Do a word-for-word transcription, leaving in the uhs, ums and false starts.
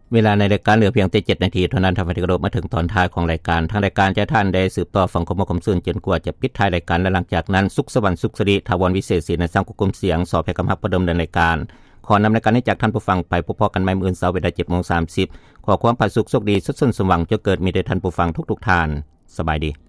เวลาในรายการเหลือเพียงแต่เจ็ดนาทีเท่านั้นทำให้กระโดดมาถึงตอนท้ายของรายการทางรายการจะท่านได้สืบต่อฟังข้อมูลข่าวสารจนกว่าจะปิดท้ายรายการและหลังจากนั้นสุขสวรรค์สุขสิริถาวรวิเศษศรีในสังกุมเสียงสอบให้กำลังประดมในรายการขอนำรายการนี้จากท่านผู้ฟังไปพบกันใหม่มื้อเสาร์เวลา เจ็ดโมงสามสิบ ขอความผาสุกโชคดีสุขสันต์สมหวังจะเกิดมีแด่ท่านผู้ฟังทุกๆท่านสบายดี